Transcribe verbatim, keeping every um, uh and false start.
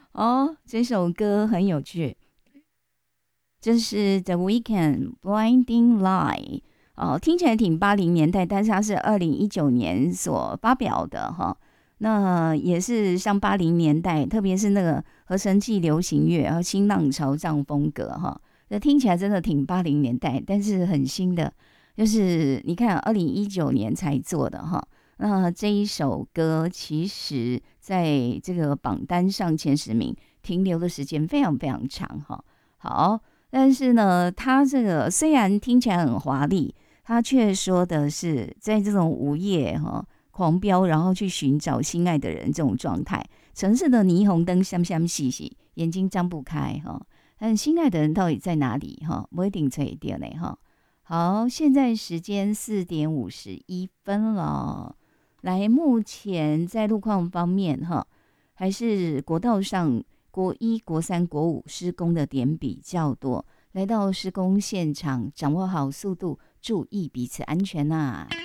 哦，这首歌很有趣，这是 The Weeknd Blinding Light。哦，听起来挺八零年代，但是它是二零一九年所发表的哈。那也是像八零年代，特别是那个合成器流行乐，然后新浪潮这样风格哈。那听起来真的挺八零年代，但是很新的，就是你看二零一九年才做的哈。那这一首歌其实在这个榜单上前十名停留的时间非常非常长哈。好，但是呢，它这个虽然听起来很华丽，它却说的是在这种午夜哈狂飙，然后去寻找心爱的人这种状态。城市的霓虹灯闪闪细细，眼睛张不开哈。但心爱的人到底在哪里哈？不一定吹掉呢哈。好，现在时间四点五十一分了。来，目前在路况方面哈，还是国道上国一、国三、国五施工的点比较多。来到施工现场，掌握好速度，注意彼此安全呐、啊。